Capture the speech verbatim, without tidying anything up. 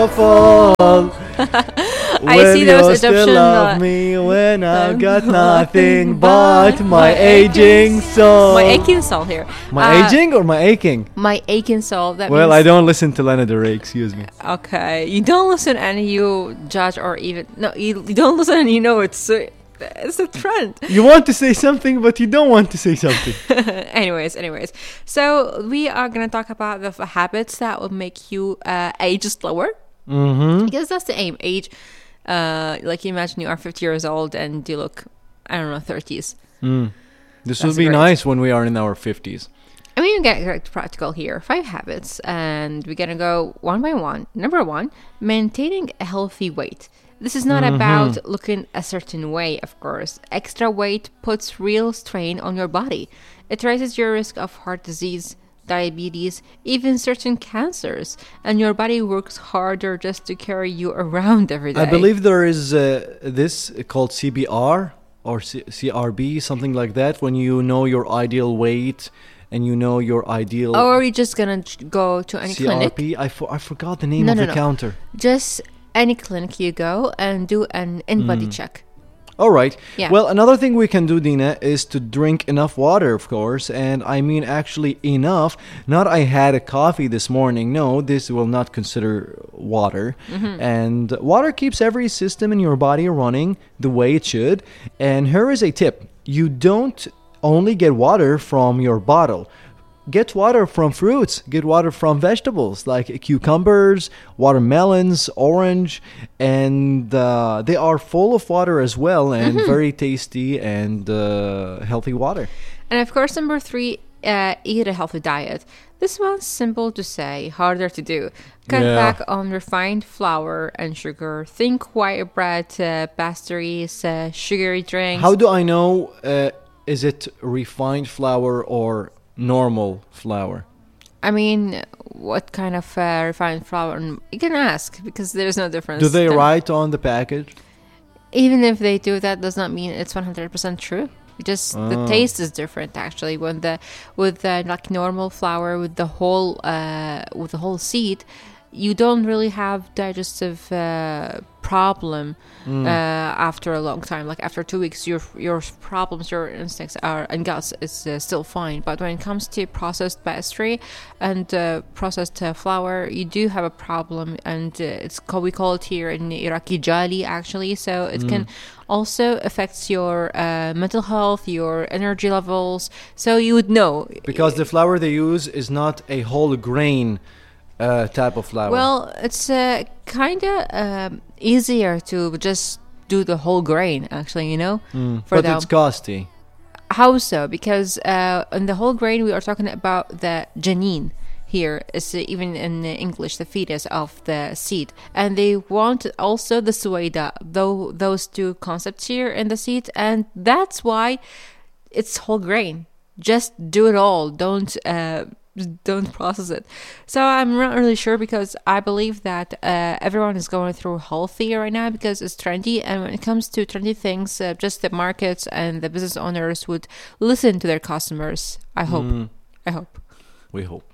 fall. I see those still Egyptian love uh, me when I've got nothing but my aging soul. my aching soul here. My Uh, aging or my aching? My aching soul. That Well, means, I don't listen to Lana Del Rey, excuse me. Okay, you don't listen and you judge or even no, you, you don't listen and you know it's uh, it's a trend. You want to say something, but you don't want to say something. anyways, anyways, so we are gonna talk about the f- habits that will make you uh, age slower. Mm-hmm. Because that's the aim. Age, uh, like you imagine you are fifty years old and you look, I don't know, thirties. Mm. This That's will be great. nice when we are in our fifties. I mean, we get get practical here. Five habits, and we're gonna go one by one. Number one, maintaining a healthy weight. This is not Mm-hmm. about looking a certain way, of course. Extra weight puts real strain on your body. It raises your risk of heart disease, diabetes, even certain cancers, and your body works harder just to carry you around every day. I believe there is uh, this called C B R or C- CRB, something like that, when you know your ideal weight and you know your ideal Or are you just gonna ch- go to any C R clinic? P. I, for, I forgot the name No, of no, the no. counter. Just any clinic you go and do an in-body Mm. check. All right. Yeah. Well, another thing we can do, Dina, is to drink enough water, of course. And I mean actually enough. Not I had a coffee this morning. No, this will not consider water. Mm-hmm. And water keeps every system in your body running the way it should. And here is a tip. You don't only get water from your bottle. Get water from fruits. Get water from vegetables like cucumbers, watermelons, orange, and uh, they are full of water as well, and very tasty and uh, healthy water. And of course, number three, uh, eat a healthy diet. This one's simple to say, harder to do. Cut Yeah. back on refined flour and sugar. Think white bread, uh, pastries, uh, sugary drinks. How do I know? Uh, is it refined flour or normal flour? I mean, what kind of uh, refined flour? And you can ask because there's no difference. Do they Then- write on the package? Even if they do that, does not mean it's one hundred percent true. It just the Oh. taste is different actually. When the with the like normal flour with the whole uh with the whole seed, you don't really have digestive uh, problem Mm. uh, after a long time. Like after two weeks, your your problems, your instincts are and guts is uh, still fine. But when it comes to processed pastry and uh, processed uh, flour, you do have a problem, and uh, it's called, we call it here in Iraqi jali actually. So it can also affects your uh, mental health, your energy levels. So you would know Because the flour they use is not a whole grain uh, type of flour. Well, it's uh, kind of um, easier to just do the whole grain, actually, you know? Mm. for But them. it's costly. How so? Because uh, in the whole grain, we are talking about the janine here, is uh, even in English, the fetus of the seed. And they want also the suwaida, though those two concepts here in the seed. And that's why it's whole grain. Just do it all. Don't... Uh, don't process it. So I'm not really sure because I believe that uh, everyone is going through healthy right now because it's trendy, and when it comes to trendy things, uh, just the markets and the business owners would listen to their customers. I hope. Mm. I hope. We hope.